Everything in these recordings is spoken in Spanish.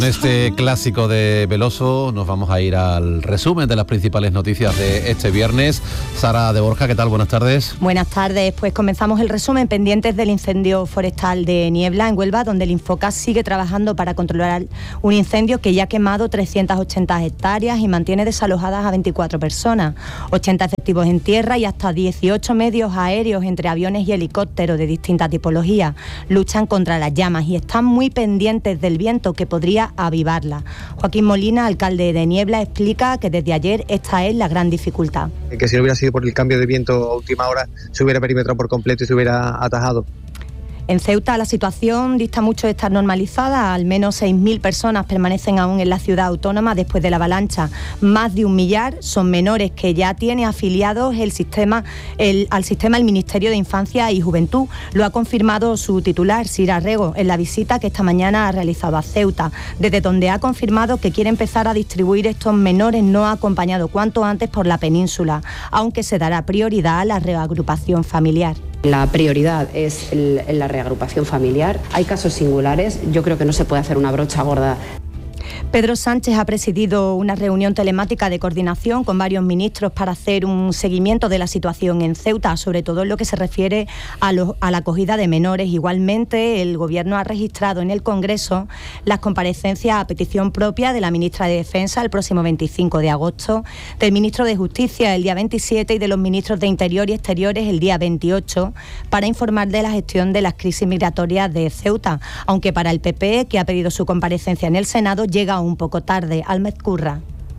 En este clásico de Veloso nos vamos a ir al resumen de las principales noticias de este viernes. Sara de Borja, ¿qué tal? Buenas tardes. Buenas tardes, pues comenzamos el resumen pendientes del incendio forestal de Niebla en Huelva, donde el Infoca sigue trabajando para controlar un incendio que ya ha quemado 380 hectáreas y mantiene desalojadas a 24 personas, 80 efectivos en tierra y hasta 18 medios aéreos entre aviones y helicópteros de distintas tipologías. Luchan contra las llamas y están muy pendientes del viento que podría avivarla. Joaquín Molina, alcalde de Niebla, explica que desde ayer esta es la gran dificultad. Que si no hubiera sido por el cambio de viento a última hora, se hubiera perimetrado por completo y se hubiera atajado. En Ceuta la situación dista mucho de estar normalizada. Al menos 6.000 personas permanecen aún en la ciudad autónoma después de la avalancha. Más de 1 millar son menores que ya tiene afiliados al sistema el Ministerio de Infancia y Juventud. Lo ha confirmado su titular, Sira Rego, en la visita que esta mañana ha realizado a Ceuta, desde donde ha confirmado que quiere empezar a distribuir estos menores no acompañados cuanto antes por la península, aunque se dará prioridad a la reagrupación familiar. La prioridad es la reagrupación familiar. Hay casos singulares, yo creo que no se puede hacer una brocha gorda. Pedro Sánchez ha presidido una reunión telemática de coordinación con varios ministros para hacer un seguimiento de la situación en Ceuta, sobre todo en lo que se refiere a la acogida de menores. Igualmente, el Gobierno ha registrado en el Congreso las comparecencias a petición propia de la ministra de Defensa el próximo 25 de agosto, del ministro de Justicia el día 27 y de los ministros de Interior y Exteriores el día 28, para informar de la gestión de las crisis migratorias de Ceuta, aunque para el PP, que ha pedido su comparecencia en el Senado, llega un poco tarde. Almez Curra.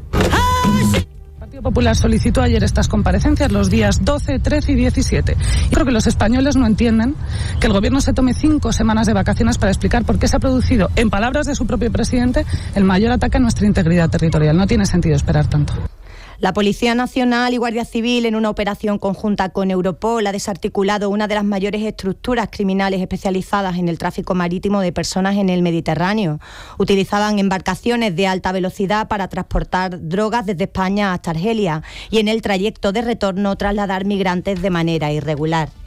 El Partido Popular solicitó ayer estas comparecencias los días 12, 13 y 17. Y creo que los españoles no entienden que el Gobierno se tome 5 semanas de vacaciones para explicar por qué se ha producido, en palabras de su propio presidente, el mayor ataque a nuestra integridad territorial. No tiene sentido esperar tanto. La Policía Nacional y Guardia Civil, en una operación conjunta con Europol, ha desarticulado una de las mayores estructuras criminales especializadas en el tráfico marítimo de personas en el Mediterráneo. Utilizaban embarcaciones de alta velocidad para transportar drogas desde España hasta Argelia y en el trayecto de retorno trasladar migrantes de manera irregular.